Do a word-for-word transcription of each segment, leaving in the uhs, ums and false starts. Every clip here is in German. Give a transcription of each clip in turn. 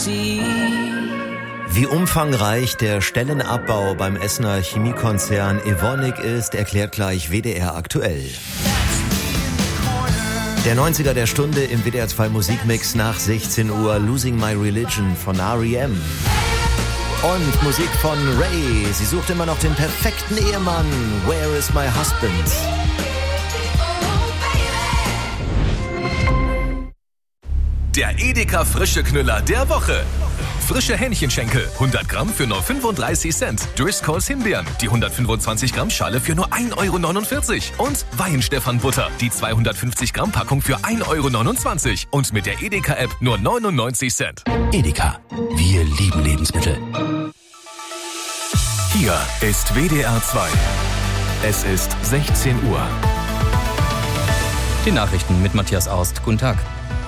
see. Wie umfangreich der Stellenabbau beim Essener Chemiekonzern Evonik ist, erklärt gleich W D R aktuell. Der neunziger der Stunde im W D R zwei Musikmix nach sechzehn Uhr, Losing My Religion von R E M. Und Musik von Ray. Sie sucht immer noch den perfekten Ehemann. Where is my husband? Der Edeka Frische Knüller der Woche. Frische Hähnchenschenkel, hundert Gramm für nur fünfunddreißig Cent. Driscolls Himbeeren, die hundertfünfundzwanzig Gramm Schale für nur ein Euro neunundvierzig. Und Weihenstephan-Butter, die zweihundertfünfzig Gramm Packung für ein Euro neunundzwanzig. Und mit der Edeka-App nur neunundneunzig Cent. Edeka, wir lieben Lebensmittel. Hier ist W D R zwei. Es ist sechzehn Uhr. Die Nachrichten mit Matthias Aust. Guten Tag.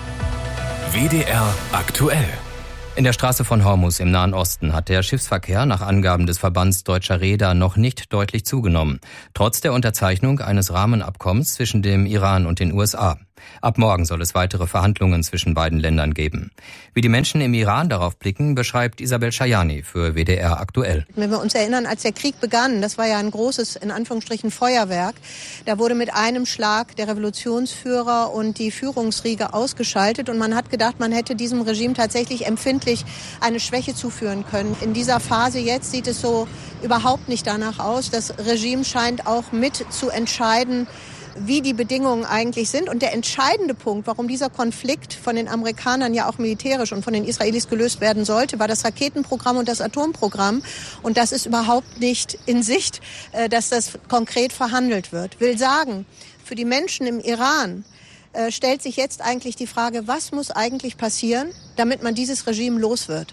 W D R aktuell. In der Straße von Hormuz im Nahen Osten hat der Schiffsverkehr nach Angaben des Verbands deutscher Reeder noch nicht deutlich zugenommen, trotz der Unterzeichnung eines Rahmenabkommens zwischen dem Iran und den U S A. Ab morgen soll es weitere Verhandlungen zwischen beiden Ländern geben. Wie die Menschen im Iran darauf blicken, beschreibt Isabel Schajani für W D R aktuell. Wenn wir uns erinnern, als der Krieg begann, das war ja ein großes, in Anführungsstrichen, Feuerwerk. Da wurde mit einem Schlag der Revolutionsführer und die Führungsriege ausgeschaltet. Und man hat gedacht, man hätte diesem Regime tatsächlich empfindlich eine Schwäche zuführen können. In dieser Phase jetzt sieht es so überhaupt nicht danach aus. Das Regime scheint auch mit zu entscheiden, wie die Bedingungen eigentlich sind. Und der entscheidende Punkt, warum dieser Konflikt von den Amerikanern ja auch militärisch und von den Israelis gelöst werden sollte, war das Raketenprogramm und das Atomprogramm. Und das ist überhaupt nicht in Sicht, dass das konkret verhandelt wird. Will sagen, für die Menschen im Iran äh, stellt sich jetzt eigentlich die Frage, was muss eigentlich passieren, damit man dieses Regime los wird?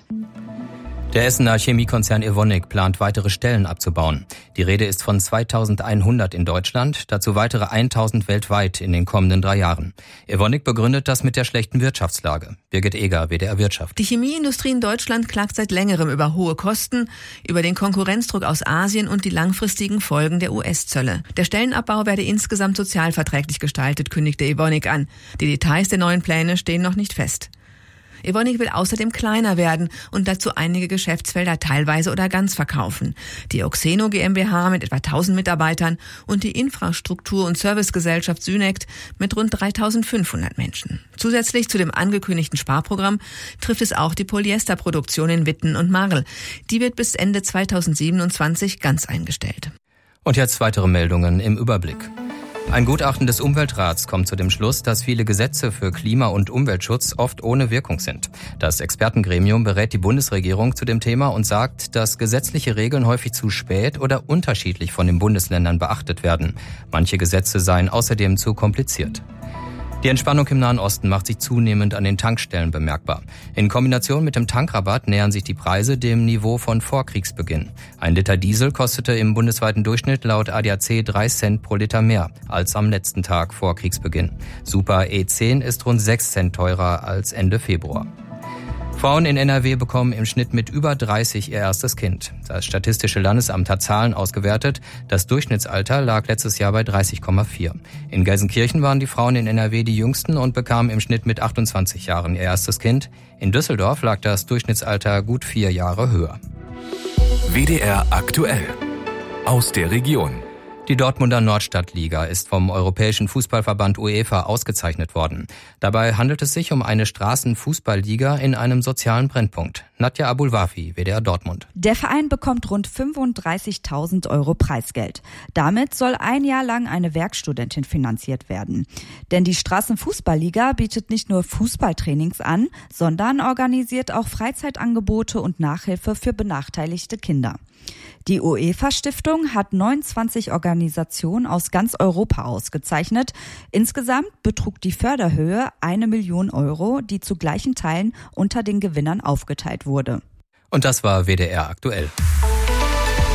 Der Essener Chemiekonzern Evonik plant, weitere Stellen abzubauen. Die Rede ist von zweitausendeinhundert in Deutschland, dazu weitere eintausend weltweit in den kommenden drei Jahren. Evonik begründet das mit der schlechten Wirtschaftslage. Birgit Eger, W D R Wirtschaft. Die Chemieindustrie in Deutschland klagt seit längerem über hohe Kosten, über den Konkurrenzdruck aus Asien und die langfristigen Folgen der U S-Zölle. Der Stellenabbau werde insgesamt sozialverträglich gestaltet, kündigte Evonik an. Die Details der neuen Pläne stehen noch nicht fest. Evonik will außerdem kleiner werden und dazu einige Geschäftsfelder teilweise oder ganz verkaufen. Die Oxeno GmbH mit etwa tausend Mitarbeitern und die Infrastruktur- und Servicegesellschaft Synect mit rund dreitausendfünfhundert Menschen. Zusätzlich zu dem angekündigten Sparprogramm trifft es auch die Polyesterproduktion in Witten und Marl. Die wird bis Ende zweitausendsiebenundzwanzig ganz eingestellt. Und jetzt weitere Meldungen im Überblick. Ein Gutachten des Umweltrats kommt zu dem Schluss, dass viele Gesetze für Klima- und Umweltschutz oft ohne Wirkung sind. Das Expertengremium berät die Bundesregierung zu dem Thema und sagt, dass gesetzliche Regeln häufig zu spät oder unterschiedlich von den Bundesländern beachtet werden. Manche Gesetze seien außerdem zu kompliziert. Die Entspannung im Nahen Osten macht sich zunehmend an den Tankstellen bemerkbar. In Kombination mit dem Tankrabatt nähern sich die Preise dem Niveau von Vorkriegsbeginn. Ein Liter Diesel kostete im bundesweiten Durchschnitt laut A D A C drei Cent pro Liter mehr als am letzten Tag vor Kriegsbeginn. Super E zehn ist rund sechs Cent teurer als Ende Februar. Frauen in N R W bekommen im Schnitt mit über dreißig ihr erstes Kind. Das Statistische Landesamt hat Zahlen ausgewertet. Das Durchschnittsalter lag letztes Jahr bei dreißig Komma vier. In Gelsenkirchen waren die Frauen in N R W die jüngsten und bekamen im Schnitt mit achtundzwanzig Jahren ihr erstes Kind. In Düsseldorf lag das Durchschnittsalter gut vier Jahre höher. W D R aktuell. Aus der Region. Die Dortmunder Nordstadtliga ist vom Europäischen Fußballverband UEFA ausgezeichnet worden. Dabei handelt es sich um eine Straßenfußballliga in einem sozialen Brennpunkt. Nadja Abulwafi, W D R Dortmund. Der Verein bekommt rund fünfunddreißigtausend Euro Preisgeld. Damit soll ein Jahr lang eine Werkstudentin finanziert werden. Denn die Straßenfußballliga bietet nicht nur Fußballtrainings an, sondern organisiert auch Freizeitangebote und Nachhilfe für benachteiligte Kinder. Die UEFA-Stiftung hat neunundzwanzig Organisationen aus ganz Europa ausgezeichnet. Insgesamt betrug die Förderhöhe eine Million Euro, die zu gleichen Teilen unter den Gewinnern aufgeteilt wurde. Und das war W D R aktuell.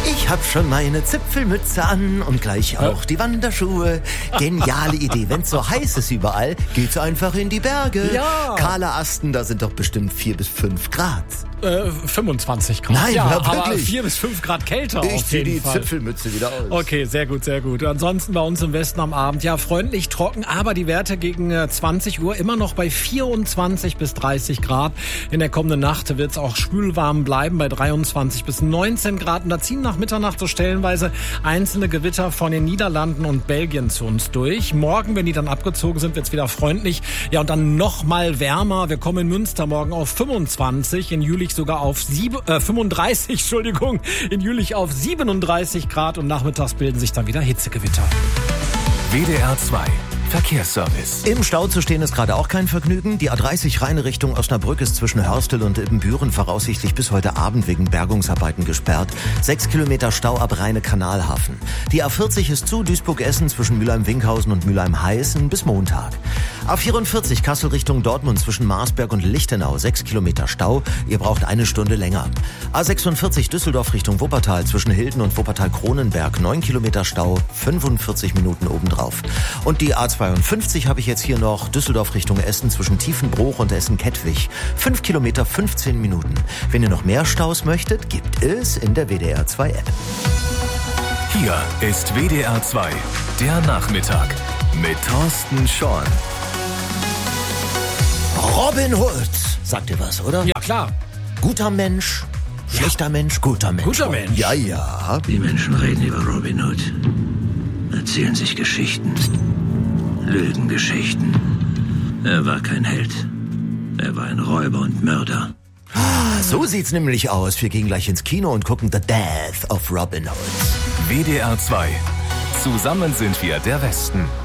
Ich hab schon meine Zipfelmütze an und gleich auch die Wanderschuhe. Geniale Idee. Wenn's so heiß ist überall, geht's einfach in die Berge. Ja. Kahler Asten, da sind doch bestimmt vier bis fünf Grad. Äh, fünfundzwanzig Grad. Nein, ja, ja, aber wirklich. vier bis fünf Grad kälter Ich auf zieh jeden die Fall. Zipfelmütze wieder aus. Okay, sehr gut, sehr gut. Ansonsten bei uns im Westen am Abend, ja, freundlich, trocken, aber die Werte gegen zwanzig Uhr immer noch bei vierundzwanzig bis dreißig Grad. In der kommenden Nacht wird's auch schwülwarm bleiben bei dreiundzwanzig bis neunzehn Grad. Und da ziehen nach Mitternacht so stellenweise einzelne Gewitter von den Niederlanden und Belgien zu uns durch. Morgen, wenn die dann abgezogen sind, wird's wieder freundlich. Ja, und dann noch mal wärmer. Wir kommen in Münster morgen auf fünfundzwanzig, in Jülich sogar auf sieben, äh, fünfunddreißig, Entschuldigung, in Jülich auf siebenunddreißig Grad und nachmittags bilden sich dann wieder Hitzegewitter. W D R zwei Verkehrsservice. Im Stau zu stehen ist gerade auch kein Vergnügen. Die A dreißig Rheine Richtung Osnabrück ist zwischen Hörstel und Ibbenbüren voraussichtlich bis heute Abend wegen Bergungsarbeiten gesperrt. Sechs Kilometer Stau ab Rheine-Kanalhafen. Die A vierzig ist zu Duisburg-Essen zwischen Mülheim-Winkhausen und Mülheim-Heißen bis Montag. A vierundvierzig Kassel Richtung Dortmund zwischen Marsberg und Lichtenau. Sechs Kilometer Stau. Ihr braucht eine Stunde länger. A sechsundvierzig Düsseldorf Richtung Wuppertal zwischen Hilden und Wuppertal-Kronenberg. Neun Kilometer Stau. fünfundvierzig Minuten obendrauf. Und die A zweiundfünfzig habe ich jetzt hier noch. Düsseldorf Richtung Essen zwischen Tiefenbruch und Essen-Kettwig. Fünf Kilometer, fünfzehn Minuten. Wenn ihr noch mehr Staus möchtet, gibt es in der W D R zwei App. Hier ist W D R zwei, der Nachmittag mit Thorsten Schorn. Robin Hood. Sagt ihr was, oder? Ja, klar. Guter Mensch, schlechter Mensch, guter Mensch. Guter Mensch. Ja, ja. Die Menschen reden über Robin Hood, erzählen sich Geschichten, Lügengeschichten. Er war kein Held. Er war ein Räuber und Mörder. Ah, so sieht's nämlich aus. Wir gehen gleich ins Kino und gucken The Death of Robin Hood. W D R zwei. Zusammen sind wir der Westen.